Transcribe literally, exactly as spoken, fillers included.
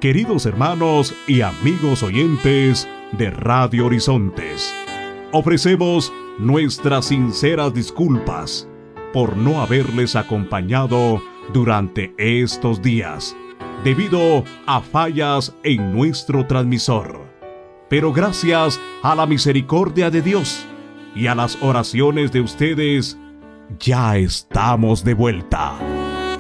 Queridos hermanos y amigos oyentes de Radio Horizontes, ofrecemos nuestras sinceras disculpas por no haberles acompañado durante estos días, debido a fallas en nuestro transmisor. Pero gracias a la misericordia de Dios y a las oraciones de ustedes, ya estamos de vuelta.